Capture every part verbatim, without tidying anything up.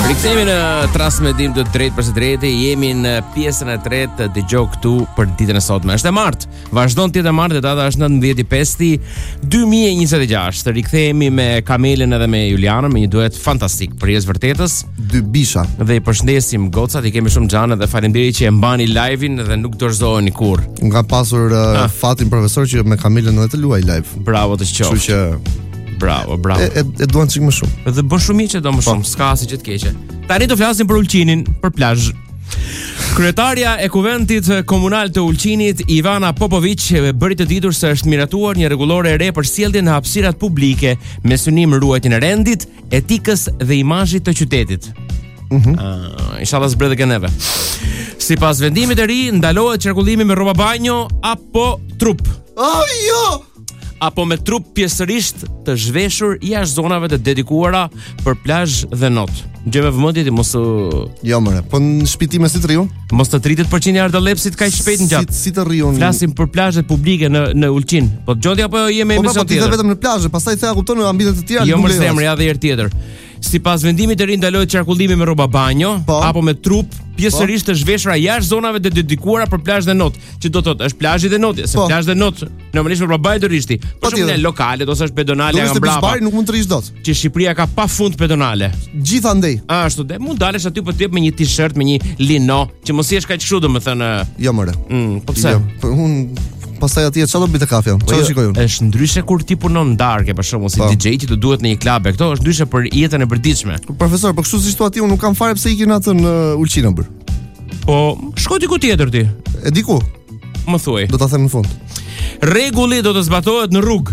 Rikthehemi në transmetim të drejtë për së drejtë, jemi në pjesën e tretë të dëgjoj këtu për ditën e sotme. Është e martë. Vazhdon të jetë e martë, data është nëntëmbëdhjetë i pesti dy mijë e njëzet e gjashtë. Rikthehemi me Kamelën edhe me Julianën me një duet fantastik për jes vërtetës. Dy bisha. Dhe i përshëndesim gocat, i kemi shumë xhanë dhe faleminderit që e mbani live-in dhe nuk dorëzoheni kurrë. Nga pasur uh, fatin profesor që me Kamelën edhe të luaj live. Bravo të qoftë. Kështu që bravo, bravo. E, e, e duan çik më shumë. Dhe bën shumë që do më shumë, s'ka asgjë të keqe. Tani do flasim për Ulqinin, për plazh. Kryetaria e Kuventit Komunal të Ulqinit, Ivana Popović, bëri të ditur se është miratuar një rregullore e re për sjelljen në hapësirat publike me synim ruajtjen e rendit, etikës dhe imazhit të qytetit. Mhm. Uh, inshallah zbret edhe neve. Sipas vendimit të ri, ndalohet qarkullimi me rroba banjo apo trup. Oh, jo! Apo me trup pjesërisht të zhveshur jashtë zonave të dedikuara për plazh dhe not. Gjë me vëmendje ti mos Jo mëre, po në shtëpi time si të rriun? Mos të tritet përqindja ardallepsit kaq shpejt në gjatë. Si, si të rriun? Flasim për plazhet publike në në Ulqin. Po dëgjoni apo jemi po, emision po, tjetër? Po vetëm në plazhe, pastaj thea kupton në ambientet të tjera. Jo më zemër, ja dhe herë tjetër. Sipas vendimit të ri ndalohet qarkullimi me rroba banjo po, apo me trup pjesërisht të zhveshura jashtë zonave të dedikuara për plazh dhe not, që do thotë është plazhi dhe noti, se po, plazh dhe not normalisht me rroba banjo do rishti. Po shumë në lokalet ose është pedonale nga mbrapa. Nuk mund të rish dot. Që Shqipëria ka pafund pedonale. Gjithandej. Ashtu dhe mund dalesh aty po të jep me një t-shirt, me një lino, që mos jesh kaq kështu domethënë. Jo more. Mm, po pse? Jo, po un pastaj atje çfarë do bëj të kafe? Çfarë shikoj unë? Është ndryshe kur ti punon darkë, për shembull, si D J që të duhet në një klub e këto, është ndryshe për jetën e përditshme. Profesor, po kështu si thua ti, unë nuk kam fare pse ikin atë në Ulqin bër. Po, shko diku tjetër ti. E di ku? Më thuaj. Do ta them në fund. Rregulli do të zbatohet në rrugë.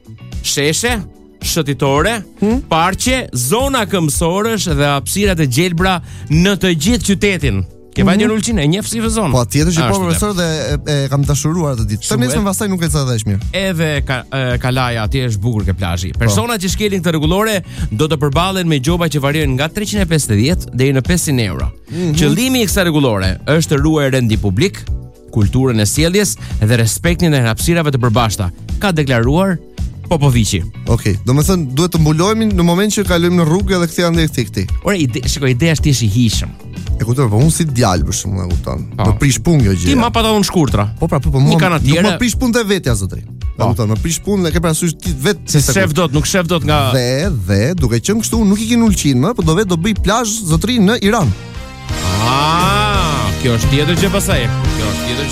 Sheshe, shëtitore, hmm? parqe, zona këmbësorësh dhe hapësirat e gjelbra në të gjithë qytetin. Ke vajtë në Ulqin, e njeh si zonë. Po tjetër që po profesor dhe e, e kam dashuruar atë ditë. Tani nesër pastaj nuk e ca dash mirë. Edhe ka, e, Kalaja atje është bukur ke plazhi. Personat që shkelin këtë rregullore do të përballen me gjoba që variojnë nga treqind e pesëdhjetë deri në pesëqind euro. Mm-hmm. Qëllimi i kësaj rregullore është të ruajë rendi publik, kulturën e sjelljes dhe respektin e hapësirave të përbashkëta, ka deklaruar Popovići. Okej, okay. Domethënë duhet të mbulohemi në moment që kalojmë në rrugë edhe kthehemi ndaj këtij këtij. Ore, ide, shikoj, ideja është ti je i hijshëm. E kuptoj, po unë si djalë për shkakun e kupton. Më prish punë kjo gjë. Ti ma pantalon shkurtra. Po pra, po po mua. Nuk më prish punë te vetja zotëri. E kupton, më prish punë, e ke parasysh ti vetë se shef dot, nuk shef dot nga Dhe dhe duke qenë kështu nuk i kin Ulqin më, po do vetë do bëj plazh zotëri në Iran. Ah, kjo është tjetër gjë pasaj. Kjo është tjetër